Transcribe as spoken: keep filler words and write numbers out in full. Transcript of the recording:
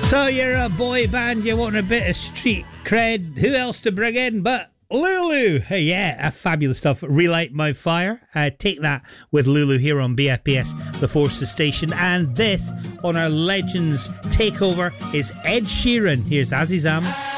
So you're a boy band, you want a bit of street cred. Who else to bring in but Lulu? Hey, yeah, a fabulous stuff. Relight My Fire. Uh, take that with Lulu here on B F B S, the Forces Station. And this on our Legends Takeover is Ed Sheeran. Here's Azizam.